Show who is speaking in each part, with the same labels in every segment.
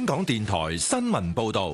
Speaker 1: 港電台新聞報道。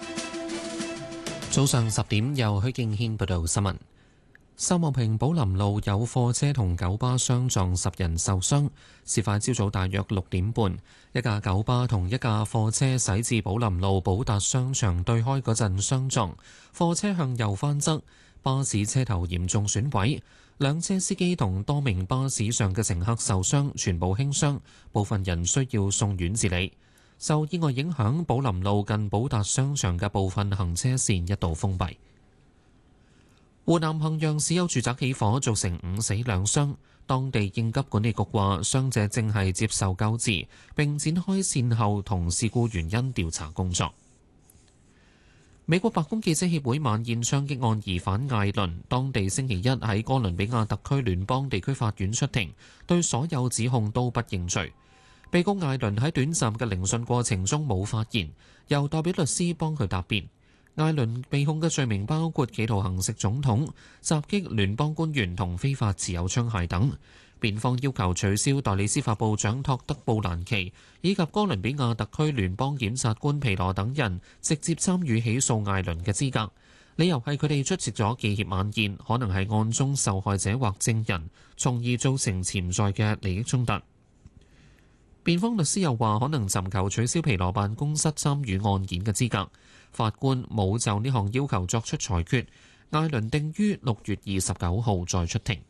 Speaker 2: 早上10點，由許敬軒報道新聞。秀茂坪寶林路有貨車同九巴相撞，10人受傷。事發朝早大約6點半，一架九巴同一架貨車駛至寶林路寶達商場對開嗰陣相撞，貨車向右翻側，巴士車頭嚴重損毀，兩車司機同多名巴士上嘅乘客受傷，全部輕傷，部分人需要送院治理。受意外影響，寶林路近寶達商場嘅部分行車線一度封閉。湖南衡陽市有住宅起火，造成5死2傷。當地應急管理局話，傷者正係接受救治，並展開善後同事故原因調查工作。美國白宮記者協會晚宴槍擊案疑犯艾倫，當地星期一喺哥倫比亞特區聯邦地區法院出庭，對所有指控都不認罪。被告艾倫喺短暫嘅聆訊過程中冇發言，由代表律師幫佢答辯。艾倫被控嘅罪名包括企圖行刺總統、襲擊聯邦官員同非法持有槍械等。辯方要求取消代理司法部長托德布蘭奇以及哥倫比亞特區聯邦檢察官皮羅等人直接參與起訴艾倫嘅資格，理由係佢哋出席咗記協晚宴，可能係案中受害者或證人，從而造成潛在嘅利益衝突。辯方律師又話，可能尋求取消皮羅辦公室參與案件嘅資格。法官冇就呢項要求作出裁決。艾倫定於6月29號再出庭。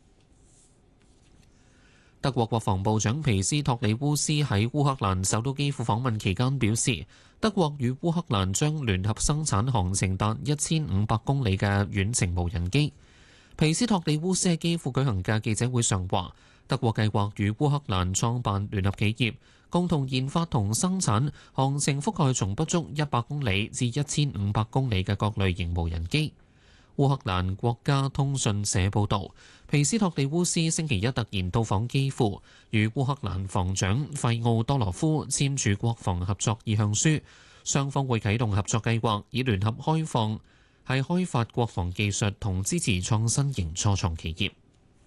Speaker 2: 德國國防部長皮斯托里烏斯喺烏克蘭首都基輔訪問期間表示，德國與烏克蘭將聯合生產航程達1500公里嘅遠程無人機。皮斯托里烏斯喺基輔舉行嘅記者會上話，德國計劃與烏克蘭創辦聯合企業，共同研發同生產航程覆蓋從不足100公里至1500公里嘅各類型無人機。烏克蘭國家通訊社報導，皮斯托里烏斯星期一突然到訪基輔，與烏克蘭防長費奧多羅夫簽署國防合作意向書，雙方會啟動合作計劃，以聯合開發國防技術同支持創新型初創企業。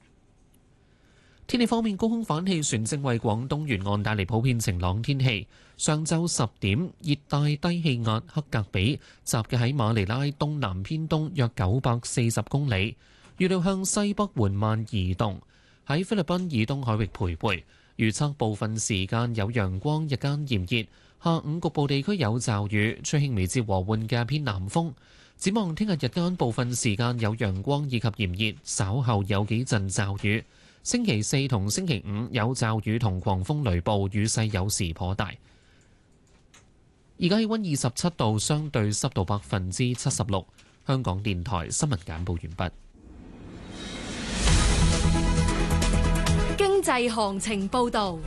Speaker 2: 天氣方面，高空反氣旋正為廣東沿岸帶嚟普遍晴朗天氣。上晝10點，熱帶低氣壓克格比集結喺馬尼拉東南偏東約940公里，預料向西北緩慢移動，喺菲律賓以東海域徘徊。預測部分時間有陽光，日間炎熱，下午局部地區有驟雨，吹輕微至和緩嘅偏南風。展望聽日日間部分時間有陽光以及炎熱，稍後有幾陣驟雨。星期4同星期5有驟雨同狂風雷暴，雨勢有時頗大。而家氣溫27度，相對濕度76%。香港電台新聞簡報完畢。
Speaker 3: 經濟行情報導。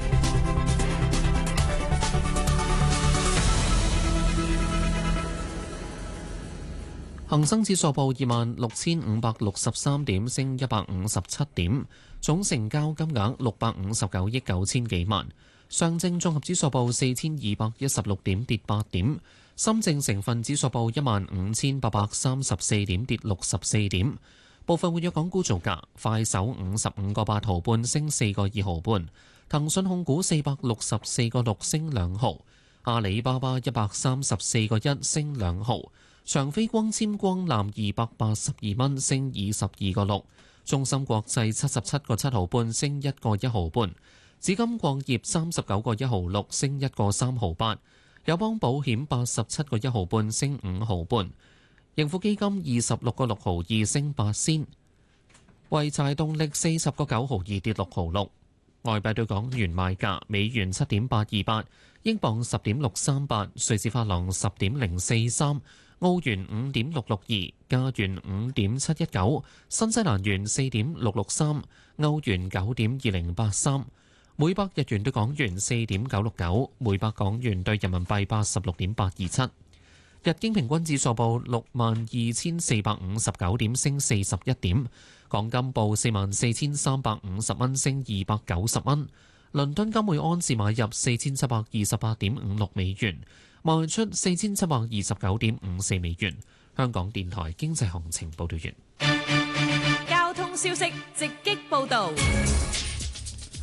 Speaker 2: 恒生指數報26,563點，升157點，總成交金額659億9千幾萬。上證綜合指數報4,216點，跌8點。深證成分指數報15,834點，跌64點。部分活躍港股造價：快手55個8毫半，升4個2毫半；騰訊控股464個6，升2毫；阿里巴巴134個1，升2毫；長飛光纖光纜282蚊，升22個6；中芯國際77個7毫半，升1個1毫半；紫金礦業39個1毫6，升1個3毫8；友邦保險87個1毫半，升5毫半；盈富基金26個6毫2，升8仙；濰柴動力40個9毫2，跌6毫6。外幣對港元賣價：美元7.828，英鎊10.638，瑞士法郎10.043，澳元5.662，加元5.719，新西蘭元4.663，歐元9.2083，每百日元對港元4.969，每百港元對人民幣86.827。日經平均指數報62,459點，升41點。港金報44,350蚊，升290蚊。倫敦金每盎司買入4728.56美元，賣出4729.54美元。香港電台經濟行情報道完。
Speaker 3: 交通消息直擊報導。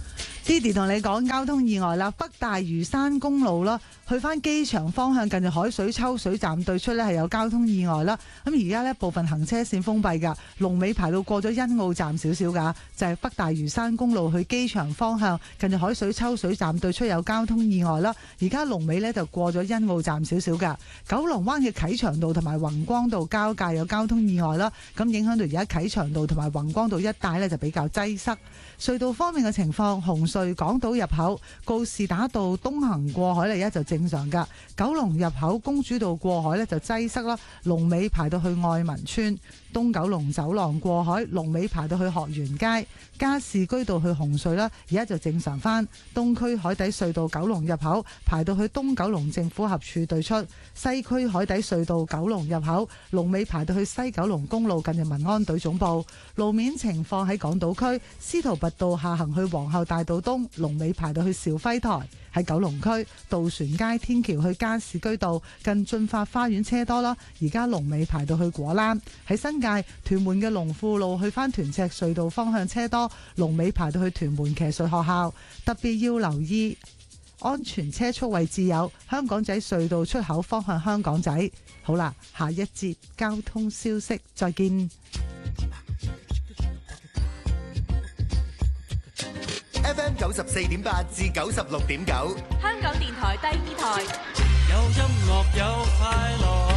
Speaker 4: Didi 同你講交通意外啦，北大嶼山公路啦，去翻機場方向近住海水抽水站對出呢係有交通意外啦。咁而家呢部分行車線封閉㗎，龍尾排到過咗欣澳站少少㗎，就係北大嶼山公路去機場方向近住海水抽水站對出有交通意外啦。而家龍尾呢就過咗欣澳站少少㗎。九龍灣嘅啟祥道同埋宏光道交界有交通意外啦，咁影響到而家啟祥道同埋宏光道一帶呢就比較擠塞。隧道方面嘅情況，紅隧港島入口告士打道東行過海呢就正常㗎，九龍入口公主道過海呢就擠塞啦，龍尾排到去愛民村。東九龍走廊過海龍尾排到去學園街，加士居道去紅隧啦，而家就正常返。東區海底隧道九龍入口排到去東九龍政府合署對出，西區海底隧道九龍入口龍尾排到去西九龍公路近住民安隊總部。路面情況喺港島區司徒拔道下行去皇后大道東龍尾排到去兆輝台。喺九龍區渡船街天橋去加士居道近駿發花園車多啦，而家龍尾排到去果欄。喺新界屯門嘅龍富路去返屯赤隧道方向車多，龍尾排到去屯門騎術學校。特別要留意安全車速位置有香港仔隧道出口方向香港仔。好啦，下一節交通消息再見。
Speaker 5: FM 94.8至96.9，
Speaker 3: 香港電台第二台。
Speaker 6: 有音樂有快樂。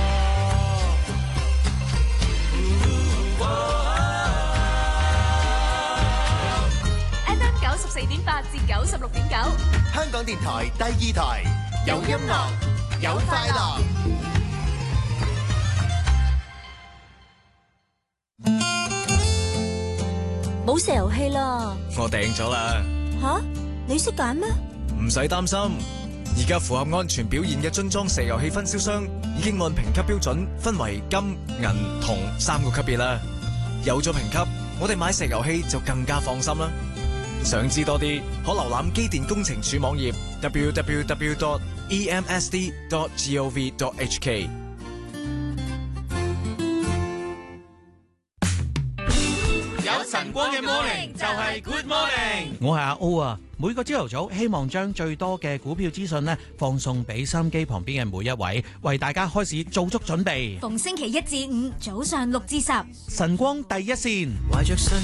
Speaker 3: FM 94.8至96.9，
Speaker 5: 香港電台第二台，有音樂有快樂。
Speaker 7: 冇石油氣啦，
Speaker 8: 我訂咗啦。
Speaker 7: 吓？你識揀咩？
Speaker 8: 唔使擔心，而家符合安全表現嘅樽裝石油氣分銷商已經按評級標準分為金、銀、銅3個級別啦。有咗評級，我哋買石油氣就更加放心啦。想知多啲，可瀏覽機電工程署網頁 www.emsd.gov.hk。
Speaker 6: 晨光嘅 morning 就係 good morning。
Speaker 9: 我係阿 O 啊，每個朝頭早希望將最多嘅股票資訊呢放送俾收音機旁邊嘅每一位，為大家開始做足準備。
Speaker 3: 逢星期1至5早上6至10，
Speaker 9: 晨光第一線。